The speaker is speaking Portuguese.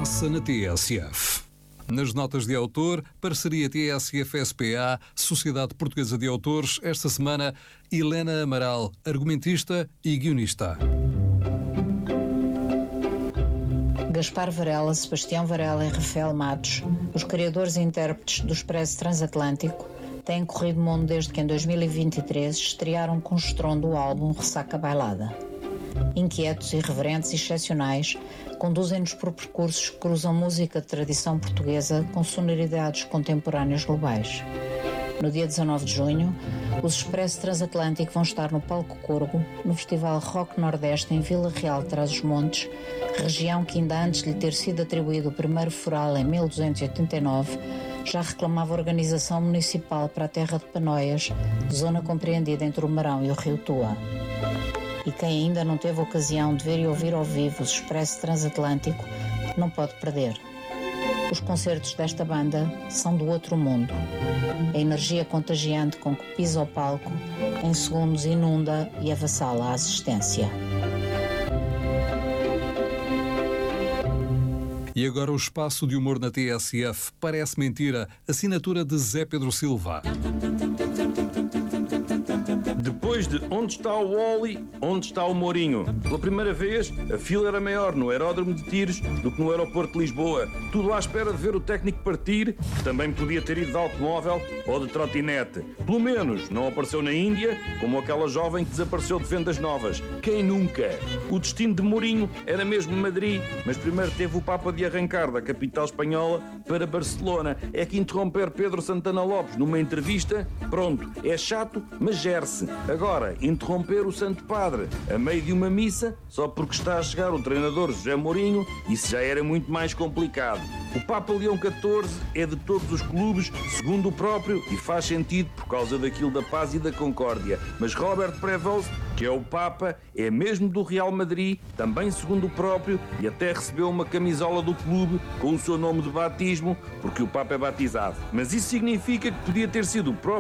passa na TSF. Nas notas de autor, parceria TSF-SPA, Sociedade Portuguesa de Autores, esta semana, Helena Amaral, argumentista e guionista. Gaspar Varela, Sebastião Varela e Rafael Matos, os criadores e intérpretes do Expresso Transatlântico, têm corrido o mundo desde que em 2023 estrearam com estrondo o álbum Ressaca Bailada. Inquietos, irreverentes e excepcionais, conduzem-nos por percursos que cruzam música de tradição portuguesa com sonoridades contemporâneas globais. No dia 19 de junho, os Expresso Transatlântico vão estar no Palco Corgo, no Festival Rock Nordeste em Vila Real de Trás-os-Montes, região que ainda antes de lhe ter sido atribuído o primeiro foral em 1289, já reclamava organização municipal para a terra de Panóias, zona compreendida entre o Marão e o Rio Tua. E quem ainda não teve ocasião de ver e ouvir ao vivo os Expresso Transatlântico não pode perder. Os concertos desta banda são do outro mundo. A energia contagiante com que pisa o palco, em segundos inunda e avassala a assistência. E agora o espaço de humor na TSF. Parece mentira. Assinatura de Zé Pedro Silva. Depois de Onde está o Wally, onde está o Mourinho? Pela primeira vez, a fila era maior no aeródromo de Tires do que no aeroporto de Lisboa. Tudo à espera de ver o técnico partir, que também podia ter ido de automóvel ou de trotinete. Pelo menos não apareceu na Índia, como aquela jovem que desapareceu de vendas novas. Quem nunca? O destino de Mourinho era mesmo Madrid, mas primeiro teve o Papa de arrancar da capital espanhola para Barcelona. É que interromper Pedro Santana Lopes numa entrevista, pronto, é chato, mas gere-se. Agora, interromper o Santo Padre a meio de uma missa, só porque está a chegar o treinador José Mourinho, isso já era muito mais complicado. O Papa Leão XIV é de todos os clubes, segundo o próprio, e faz sentido por causa daquilo da paz e da concórdia. Mas Robert Prevost, que é o Papa, é mesmo do Real Madrid, também segundo o próprio, e até recebeu uma camisola do clube com o seu nome de batismo, porque o Papa é batizado. Mas isso significa que podia ter sido o próprio